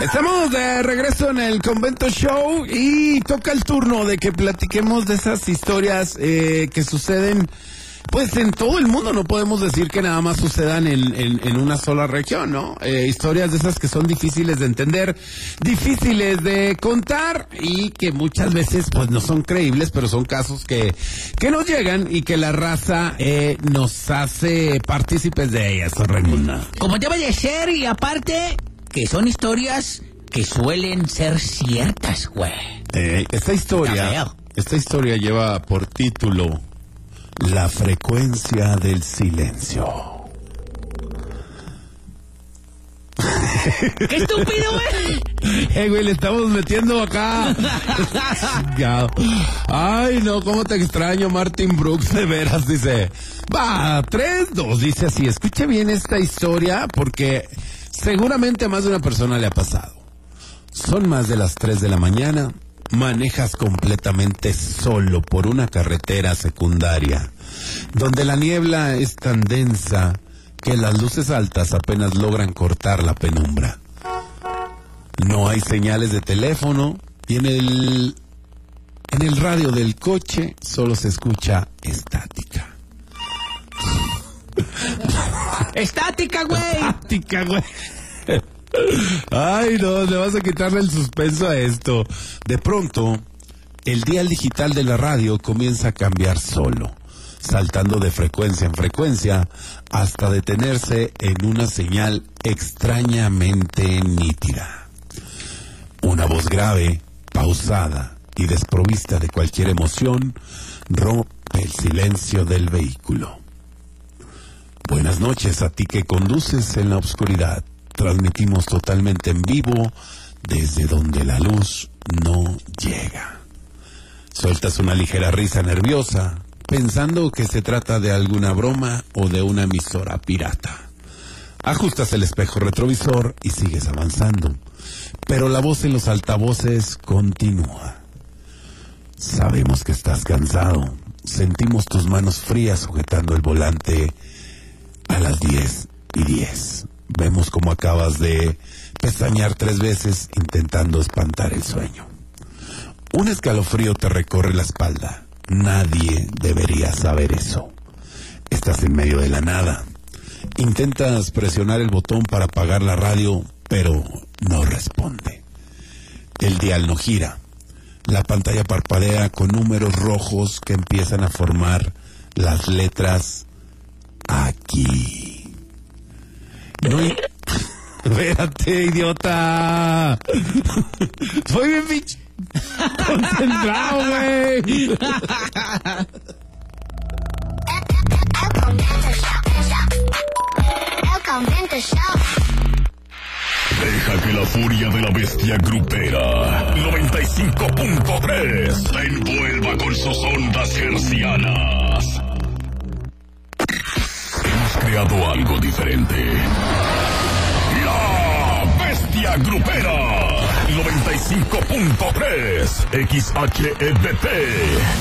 Estamos de regreso en el Convento Show y toca el turno de que platiquemos de esas historias que suceden pues en todo el mundo. No podemos decir que nada más sucedan en una sola región, ¿no? Historias de esas que son difíciles de entender, difíciles de contar y que muchas veces pues no son creíbles, pero son casos que nos llegan y que la raza nos hace partícipes de ellas, Raimunda. Como debe de ser, y aparte que son historias que suelen ser ciertas, güey. Esta historia lleva por título La frecuencia del silencio. ¡Qué estúpido, güey! Güey, le estamos metiendo acá. Ay, no, cómo te extraño, Martin Brooks, de veras, dice. Va, 3, 2, dice así. Escuche bien esta historia porque seguramente a más de una persona le ha pasado. Son más de las 3 de la mañana. Manejas completamente solo por una carretera secundaria, donde la niebla es tan densa que las luces altas apenas logran cortar la penumbra. No hay señales de teléfono y en el radio del coche solo se escucha estática. ¡Estática, güey! Estática, güey. Ay, no, le vas a quitarle el suspenso a esto. De pronto, el dial digital de la radio comienza a cambiar solo, saltando de frecuencia en frecuencia hasta detenerse en una señal extrañamente nítida. Una voz grave, pausada y desprovista de cualquier emoción rompe el silencio del vehículo. Buenas noches a ti que conduces en la oscuridad. Transmitimos totalmente en vivo desde donde la luz no llega. Sueltas una ligera risa nerviosa, pensando que se trata de alguna broma o de una emisora pirata. Ajustas el espejo retrovisor y sigues avanzando, pero la voz en los altavoces continúa. Sabemos que estás cansado. Sentimos tus manos frías sujetando el volante a las 10:10. Vemos cómo acabas de pestañear 3 veces intentando espantar el sueño. Un escalofrío te recorre la espalda. Nadie debería saber eso. Estás en medio de la nada. Intentas presionar el botón para apagar la radio, pero no responde. El dial no gira. La pantalla parpadea con números rojos que empiezan a formar las letras aquí. No hay... Espérate, idiota. Estoy bien, bitch. Concentrado, güey. Deja que la furia de la bestia grupera 95.3 te envuelva con sus ondas hercianas. Hemos creado algo diferente. La bestia grupera 95.3 XHEBP